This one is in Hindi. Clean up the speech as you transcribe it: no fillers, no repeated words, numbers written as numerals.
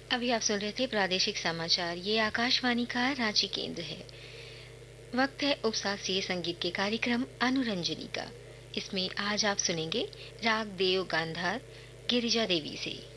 अभी आप सुन रहे थे प्रादेशिक समाचार। ये आकाशवाणी का रांची केंद्र है। वक्त है उपशास्त्रीय संगीत के कार्यक्रम अनुरंजनी का। इसमें आज आप सुनेंगे राग देव गांधार गिरिजा देवी से।